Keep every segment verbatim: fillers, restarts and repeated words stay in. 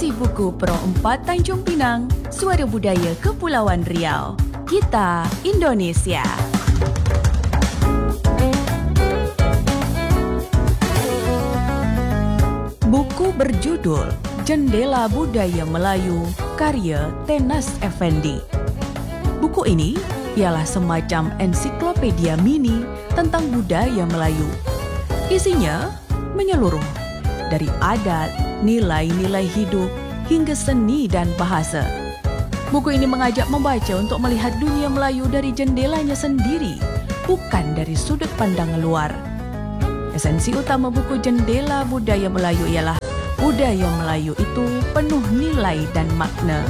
Esensi Buku Pro empat Tanjung Pinang, Suara Budaya Kepulauan Riau. Kita Indonesia. Buku berjudul Jendela Budaya Melayu, karya Tenas Effendi. Buku ini ialah semacam ensiklopedia mini tentang budaya Melayu. Isinya menyeluruh dari adat, nilai-nilai hidup, hingga seni dan bahasa. Buku ini mengajak membaca untuk melihat dunia Melayu dari jendelanya sendiri, bukan dari sudut pandang luar. Esensi utama buku Jendela Budaya Melayu ialah budaya Melayu itu penuh nilai dan makna.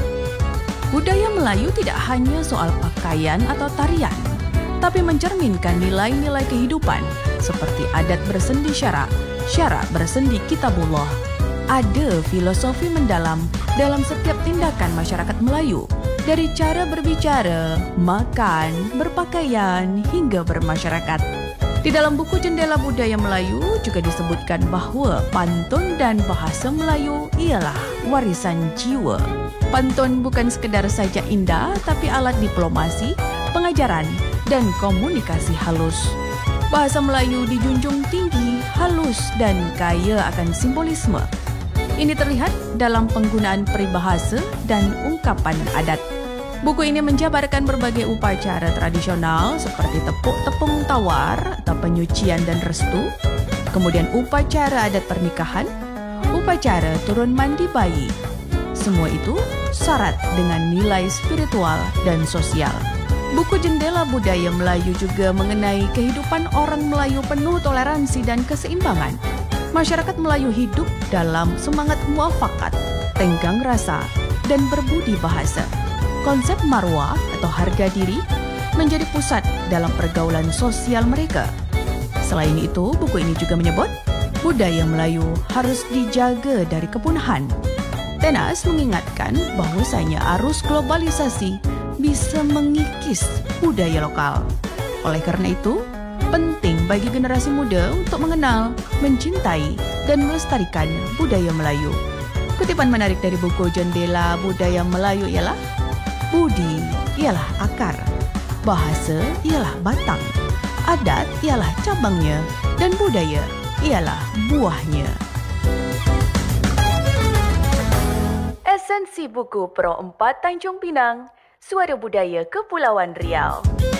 Budaya Melayu tidak hanya soal pakaian atau tarian, tapi mencerminkan nilai-nilai kehidupan seperti adat bersendi syarak, syarak bersendi kitabullah. Ada filosofi mendalam dalam setiap tindakan masyarakat Melayu, dari cara berbicara, makan, berpakaian, hingga bermasyarakat. Di dalam buku Jendela Budaya Melayu juga disebutkan bahawa pantun dan bahasa Melayu ialah warisan jiwa. Pantun bukan sekedar saja indah, tapi alat diplomasi, pengajaran, dan komunikasi halus. Bahasa Melayu dijunjung tinggi, halus, dan kaya akan simbolisme. Ini terlihat dalam penggunaan peribahasa dan ungkapan adat. Buku ini menjabarkan berbagai upacara tradisional seperti tepuk tepung tawar atau penyucian dan restu, kemudian upacara adat pernikahan, upacara turun mandi bayi. Semua itu syarat dengan nilai spiritual dan sosial. Buku Jendela Budaya Melayu juga mengenai kehidupan orang Melayu penuh toleransi dan keseimbangan. Masyarakat Melayu hidup dalam semangat muafakat, tenggang rasa, dan berbudi bahasa. Konsep marwah atau harga diri menjadi pusat dalam pergaulan sosial mereka. Selain itu, buku ini juga menyebut budaya Melayu harus dijaga dari kepunahan. Tenas mengingatkan bahwasanya arus globalisasi bisa mengikis budaya lokal. Oleh karena itu, penting bagi generasi muda untuk mengenal, mencintai, dan melestarikan budaya Melayu. Kutipan menarik dari buku Jendela Budaya Melayu ialah, budi ialah akar, bahasa ialah batang, adat ialah cabangnya, dan budaya ialah buahnya. Esensi Buku Pro empat Tanjung Pinang, Suara Budaya Kepulauan Riau.